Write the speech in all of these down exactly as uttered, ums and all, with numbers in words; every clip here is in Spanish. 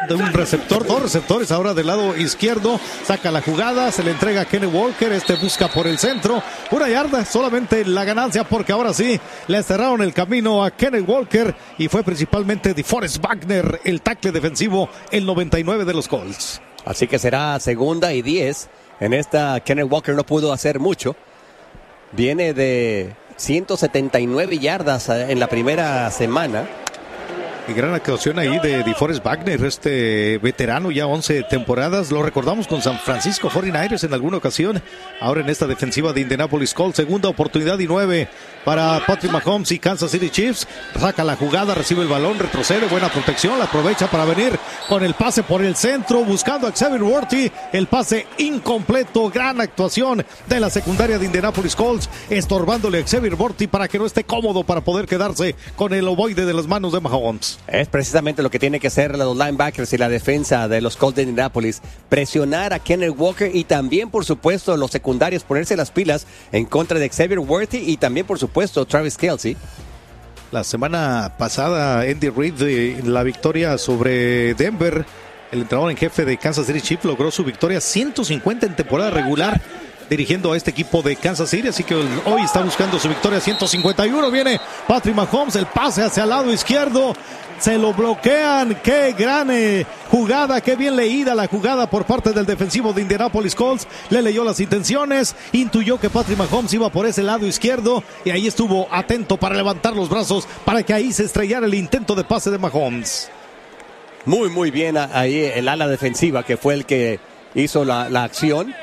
de un receptor, dos receptores ahora del lado izquierdo, saca la jugada, se le entrega a Kenny Walker, este busca por el centro, una yarda, solamente la ganancia porque ahora sí le cerraron el camino a Kenny Walker y fue principalmente DeForest Buckner, el tackle defensivo, el noventa y nueve de los Colts. Así que será segunda y diez. En esta Kenny Walker no pudo hacer mucho. Viene de ciento setenta y nueve yardas en la primera semana. Y gran actuación ahí de DeForest Buckner, este veterano, ya once temporadas. Lo recordamos con San Francisco cuarenta y nueve ers en alguna ocasión. Ahora en esta defensiva de Indianapolis Colts, segunda oportunidad y nueve para Patrick Mahomes y Kansas City Chiefs. Saca la jugada, recibe el balón, retrocede, buena protección, la aprovecha para venir con el pase por el centro, buscando a Xavier Worthy. El pase incompleto, gran actuación de la secundaria de Indianapolis Colts, estorbándole a Xavier Worthy para que no esté cómodo para poder quedarse con el ovoide de las manos de Mahomes. Es precisamente lo que tiene que hacer los linebackers y la defensa de los Colts de Indianapolis, presionar a Kenneth Walker y también, por supuesto, los secundarios ponerse las pilas en contra de Xavier Worthy y también, por supuesto, Travis Kelce. La semana pasada, Andy Reid, de la victoria sobre Denver, el entrenador en jefe de Kansas City Chiefs, logró su victoria ciento cincuenta en temporada regular, dirigiendo a este equipo de Kansas City, así que hoy está buscando su victoria ciento cincuenta y uno. Viene Patrick Mahomes, el pase hacia el lado izquierdo, se lo bloquean. Qué gran eh, jugada, qué bien leída la jugada por parte del defensivo de Indianapolis Colts. Le leyó las intenciones, intuyó que Patrick Mahomes iba por ese lado izquierdo y ahí estuvo atento para levantar los brazos para que ahí se estrellara el intento de pase de Mahomes. Muy, muy bien ahí el ala defensiva que fue el que hizo la, la acción.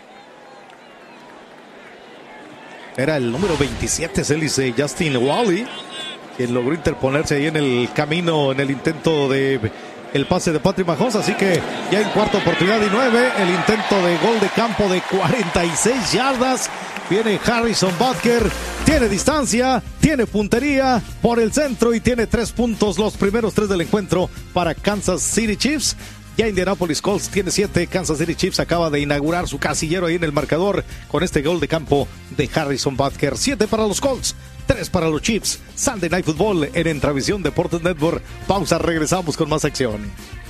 Era el número veintisiete, Célice Justin Wally, quien logró interponerse ahí en el camino, en el intento de el pase de Patrick Mahomes. Así que ya en cuarta oportunidad y nueve, el intento de gol de campo de cuarenta y seis yardas. Viene Harrison Butker, tiene distancia, tiene puntería por el centro y tiene tres puntos, los primeros tres del encuentro para Kansas City Chiefs. Ya Indianapolis Colts tiene siete. Kansas City Chiefs acaba de inaugurar su casillero ahí en el marcador con este gol de campo de Harrison Butker. siete para los Colts, tres para los Chiefs. Sunday Night Football en Entravisión Deportes Network. Pausa, regresamos con más acción.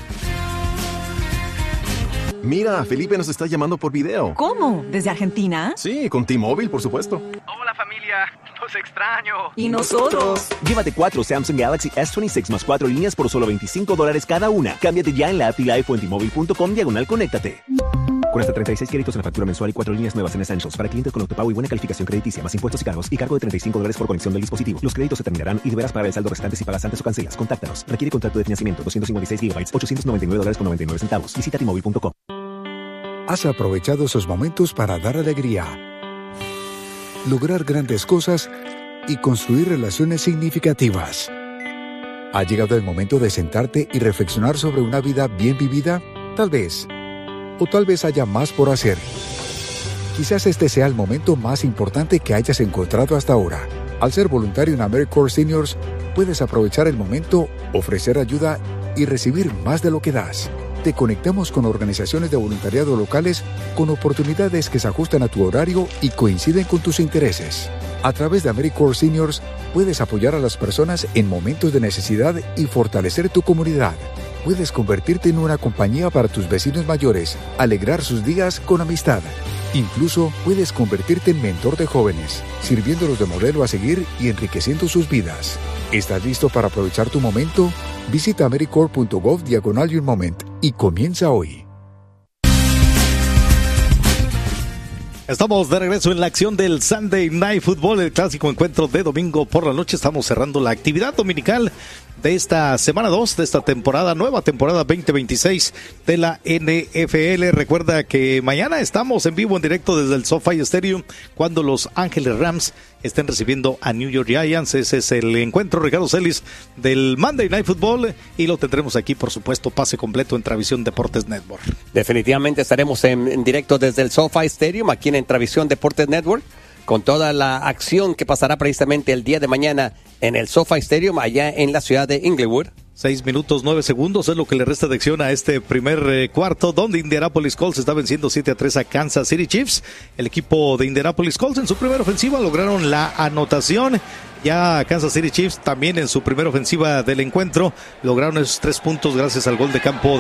Mira, Felipe nos está llamando por video. ¿Cómo? ¿Desde Argentina? Sí, con T-Mobile, por supuesto. Hola familia, los extraño. ¿Y nosotros? Llévate cuatro Samsung Galaxy S veintiséis más cuatro líneas por solo veinticinco dólares cada una. Cámbiate ya en la app de Life o en T-Mobile punto com diagonal conéctate. Con hasta treinta y seis créditos en la factura mensual y cuatro líneas nuevas en Essentials para clientes con autopago y buena calificación crediticia, más impuestos y cargos y cargo de treinta y cinco dólares por conexión del dispositivo. Los créditos se terminarán y deberás pagar el saldo restante si pagas antes o cancelas. Contáctanos. Requiere contrato de financiamiento doscientos cincuenta y seis gigabytes, ochocientos noventa y nueve dólares con noventa y nueve centavos. Visita T Mobile punto com. Has aprovechado esos momentos para dar alegría, lograr grandes cosas y construir relaciones significativas. ¿Ha llegado el momento de sentarte y reflexionar sobre una vida bien vivida? Tal vez. O tal vez haya más por hacer. Quizás este sea el momento más importante que hayas encontrado hasta ahora. Al ser voluntario en AmeriCorps Seniors, puedes aprovechar el momento, ofrecer ayuda y recibir más de lo que das. Te conectamos con organizaciones de voluntariado locales con oportunidades que se ajustan a tu horario y coinciden con tus intereses. A través de AmeriCorps Seniors, puedes apoyar a las personas en momentos de necesidad y fortalecer tu comunidad. Puedes convertirte en una compañía para tus vecinos mayores, alegrar sus días con amistad. Incluso puedes convertirte en mentor de jóvenes, sirviéndolos de modelo a seguir y enriqueciendo sus vidas. ¿Estás listo para aprovechar tu momento? Visita americorps punto gov diagonal un moment y comienza hoy. Estamos de regreso en la acción del Sunday Night Football, el clásico encuentro de domingo por la noche. Estamos cerrando la actividad dominical de esta semana dos, de esta temporada, nueva temporada veinte veintiséis de la N F L. Recuerda que mañana estamos en vivo, en directo desde el SoFi Stadium, cuando los Ángeles Rams estén recibiendo a New York Giants. Ese es el encuentro, Ricardo Celis, del Monday Night Football, y lo tendremos aquí, por supuesto, pase completo en Entravisión Deportes Network. Definitivamente estaremos en, en directo desde el SoFi Stadium, aquí en Entravisión Deportes Network, con toda la acción que pasará precisamente el día de mañana en el SoFi Stadium, allá en la ciudad de Inglewood. Seis minutos, nueve segundos es lo que le resta de acción a este primer eh, cuarto, donde Indianapolis Colts está venciendo siete a tres a Kansas City Chiefs. El equipo de Indianapolis Colts en su primera ofensiva lograron la anotación. Ya Kansas City Chiefs también en su primera ofensiva del encuentro lograron esos tres puntos gracias al gol de campo